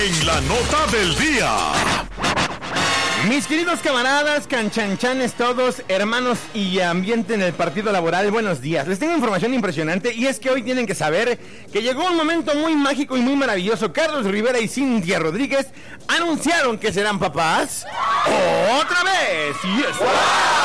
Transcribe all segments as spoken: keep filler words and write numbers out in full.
en la nota del día. Mis queridos camaradas, canchanchanes todos, hermanos y ambiente en el partido laboral, buenos días. Les tengo información impresionante y es que hoy tienen que saber que llegó un momento muy mágico y muy maravilloso. Carlos Rivera y Cintia Rodríguez anunciaron que serán papás otra vez. Yes. ¡Wow!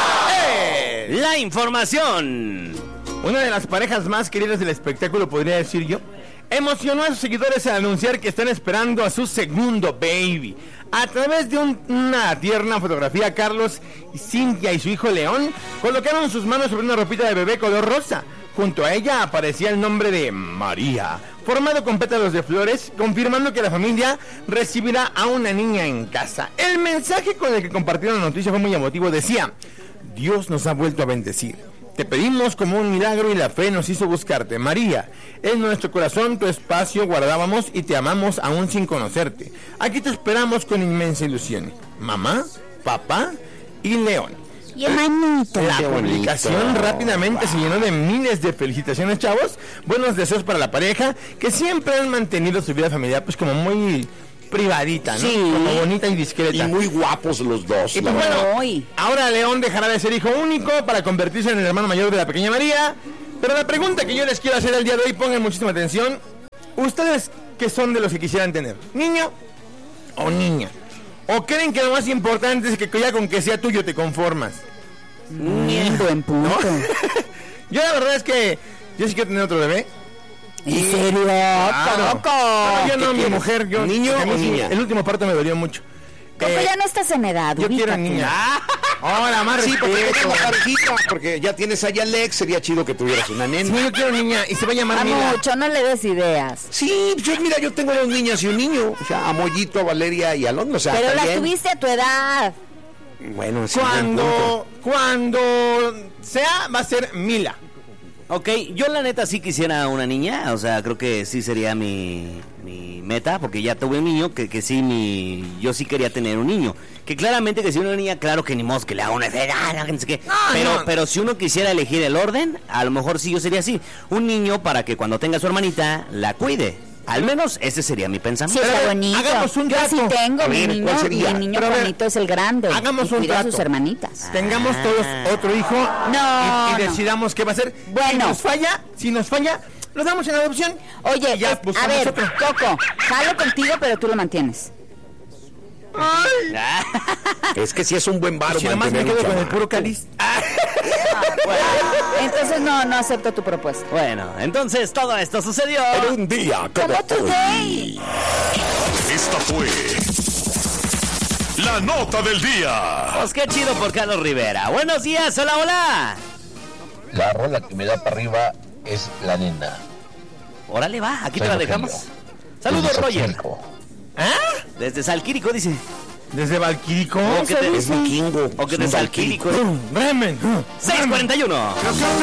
¡Eh! La información. Una de las parejas más queridas del espectáculo, podría decir yo, emocionó a sus seguidores al anunciar que están esperando a su segundo baby. A través de un, una tierna fotografía, Carlos, Cintia y su hijo León colocaron sus manos sobre una ropita de bebé color rosa. Junto a ella aparecía el nombre de María, formado con pétalos de flores, confirmando que la familia recibirá a una niña en casa. El mensaje con el que compartieron la noticia fue muy emotivo. Decía: Dios nos ha vuelto a bendecir. Te pedimos como un milagro y la fe nos hizo buscarte. María, en nuestro corazón tu espacio guardábamos y te amamos aún sin conocerte. Aquí te esperamos con inmensa ilusión. Mamá, papá y León. Y hermanito. La publicación rápidamente se llenó de miles de felicitaciones, chavos. Buenos deseos para la pareja, que siempre han mantenido su vida familiar pues como muy privadita, ¿no? Sí. Como bonita y discreta. Y muy guapos los dos. Y pues bueno, Hoy. ahora León dejará de ser hijo único para convertirse en el hermano mayor de la pequeña María. Pero la pregunta que yo les quiero hacer el día de hoy, pongan muchísima atención. ¿Ustedes qué son de los que quisieran tener? ¿Niño o niña? ¿O creen que lo más importante es que ya con que sea tuyo te conformas? Mm, buen punto. ¿No? Yo la verdad es que yo sí quiero tener otro bebé. ¿En serio? Claro. Coco. No, yo no, mi quieres? mujer, yo. ¿Niño a mí o sí, niña? El último parto me dolió mucho. Coco, Eh, ya no estás en edad, Yo quiero ubícate. niña. Ahora más Sí, porque respeto. tengo parejita, porque ya tienes allá Alex, sería chido que tuvieras una Sí, nena. yo quiero niña y se va a llamar A Mila. mucho, no le des ideas. Sí, yo, mira, yo tengo dos niñas y un niño, o sea, a Mollito, a Valeria y a Alonso, o sea, Pero está las bien. tuviste a tu edad. Bueno, sí, buen Cuando, punto. cuando sea, va a ser Mila. Ok, yo la neta sí quisiera una niña, o sea, creo que sí sería mi, mi meta, porque ya tuve un niño, que, que sí, mi, yo sí quería tener un niño. Que claramente que si una niña, claro que ni modo que le haga una edad, no sé qué. No, pero, no. pero si uno quisiera elegir el orden, a lo mejor sí yo sería así. Un niño para que cuando tenga su hermanita, la cuide. Al menos ese sería mi Sí, pensamiento. Pero, está a ver, bonito. hagamos un Yo sí trato. tengo, A mi ver, niño, ¿cuál sería? mi niño Pero a ver, Juanito es el grande. hagamos y un cuida a trato. sus hermanitas. Tengamos todos otro hijo No, y, y no. decidamos qué va a ser. Bueno. Si nos falla, si nos falla, lo damos en adopción. Oye, Y ya, es- a buscamos ver, otro. Coco, jalo contigo, pero tú lo mantienes. Ay, Es que sí es un buen varo si nomás me mantener un quedo con el chamaco. puro cáliz. Entonces no, no acepto tu propuesta. Bueno, entonces todo esto sucedió. En un día como Como today. Esta fue la nota del día. Pues qué chido por Carlos Rivera. Buenos días, hola, hola. La rola que me da para arriba es La Nena. Órale, va, aquí te Soy la Rogelio. dejamos. Saludos, Desde Roger. Xochimilco. ¿Ah? Desde Salquírico, dice. Desde Valquirico. O que te- Es vikingo. O que es de un Salquírico. Remen. seis cuarenta y uno.